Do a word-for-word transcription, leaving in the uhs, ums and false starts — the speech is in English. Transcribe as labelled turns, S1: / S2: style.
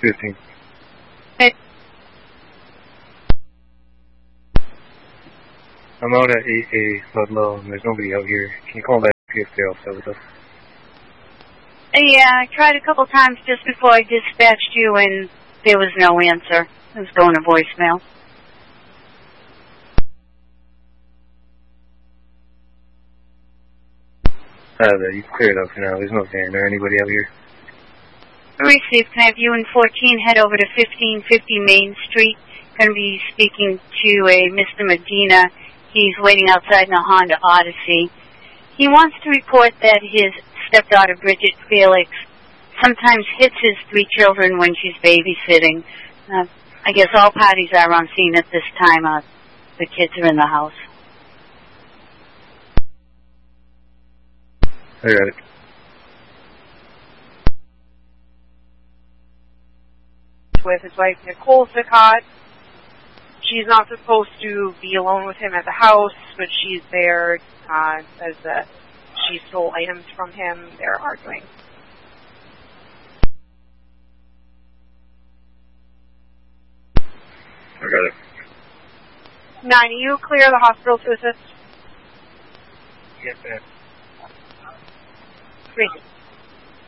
S1: fifteen.
S2: Hey.
S1: I'm out at eight A Ludlow, and there's nobody out here. Can you call back if they're outside with us?
S2: Yeah, I tried a couple times just before I dispatched you, and there was no answer. It was going to voicemail.
S1: Uh, you clear it up for now. There's no van or anybody out here.
S2: Received. Can I have you and fourteen head over to fifteen fifty Main Street? Going to be speaking to a Mister Medina. He's waiting outside in a Honda Odyssey. He wants to report that his stepdaughter, Bridget Felix, sometimes hits his three children when she's babysitting. Uh, I guess all parties are on scene at this time. Uh, the kids are in the house.
S1: I got it.
S3: With his wife, Nicole Sicott. She's not supposed to be alone with him at the house, but she's there. Uh, says that she stole items from him. They're arguing.
S1: I got it.
S3: Nine, you clear the hospital to assist?
S1: Yes, ma'am.
S3: Three.